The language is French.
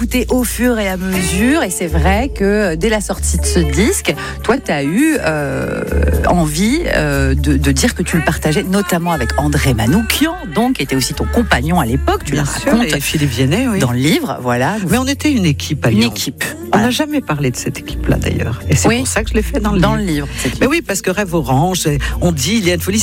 écouté au fur et à mesure. Et c'est vrai que dès la sortie de ce disque, toi, tu as eu envie de dire que tu le partageais, notamment avec André Manoukian, donc, qui était aussi ton compagnon à l'époque. Tu Bien le sûr, racontes et Philippe Viennet, oui. dans le livre, voilà. Mais on était une équipe à Une Lyon. équipe. On n'a jamais parlé de cette équipe-là d'ailleurs. Et c'est Oui. pour ça que je l'ai fait dans le Dans livre. le livre. Mais oui, parce que Rêve Orange, on dit Liane Folly,